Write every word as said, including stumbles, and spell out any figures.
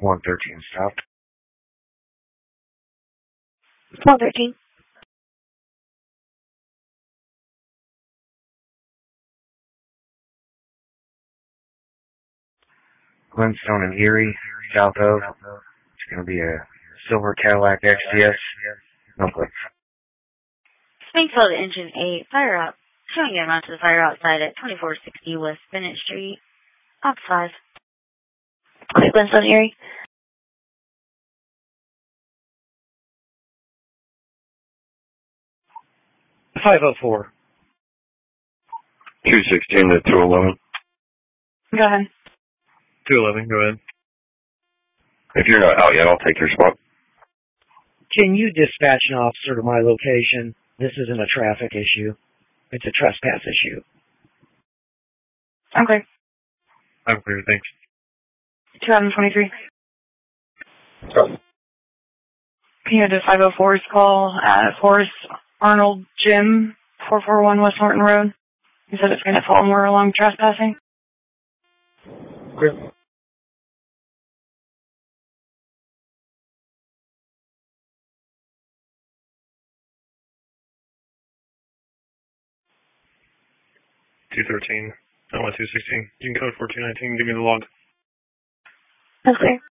one thirteen stopped. one thirteen. Glenstone and Erie, south of. It's going to be a silver Cadillac X T S. No clicks. Springfield Engine eight, fire up. Showing you amount to the fire outside at twenty-four sixty West Bennett Street. Ops five. Quick, Glenstone, Erie. five oh four. two sixteen to two eleven. Go ahead. two eleven, go ahead. If you're not out yet, I'll take your spot. Can you dispatch an officer to my location? This isn't a traffic issue. It's a trespass issue. Okay. I'm clear, thanks. two twenty-three. Oh. Can you do five oh four's call at Forest Arnold Gym, four forty-one West Norton Road? You said it's going to fall more along trespassing? Clear. two thirteen. I want two sixteen. You can code fourteen nineteen. Give me the log. Okay.